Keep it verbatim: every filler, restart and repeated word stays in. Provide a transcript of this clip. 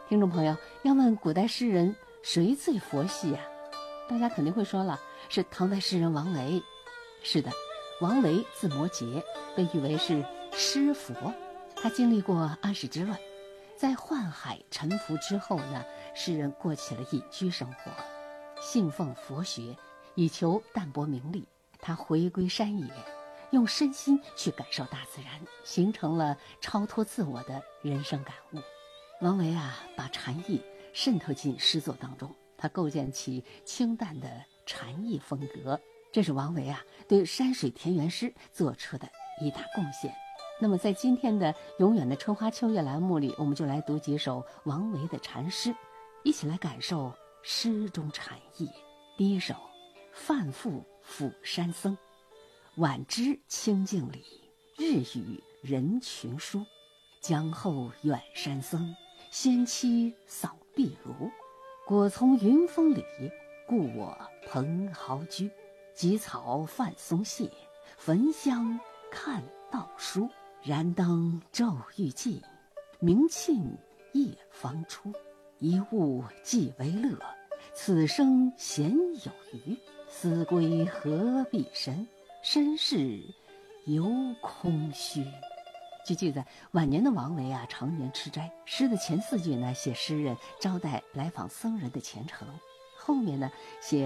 听众朋友，要问古代诗人谁最佛系呀、啊？大家肯定会说了，是唐代诗人王维。是的，王维字摩诘，被誉为是诗佛。他经历过安史之乱，在宦海沉浮之后呢，诗人过起了隐居生活，信奉佛学，以求淡泊名利。他回归山野，用身心去感受大自然，形成了超脱自我的人生感悟。王维啊，把禅意渗透进诗作当中，他构建起清淡的禅意风格，这是王维啊对山水田园诗做出的一大贡献。那么在今天的永远的春花秋月栏目里，我们就来读几首王维的禅诗，一起来感受诗中禅意。第一首，范复辅山僧。晚知清净里，日与人群殊。江后远山僧，先期扫壁庐。果从云峰里，故我蓬蒿居。及草泛松懈，焚香看道书。燃灯骤欲尽，明磬夜方出。一物既为乐，此生闲有余。思归何必深，身世犹空虚。据记载，晚年的王维啊，常年吃斋。诗的前四句呢，写诗人招待来访僧人的虔诚；后面呢，写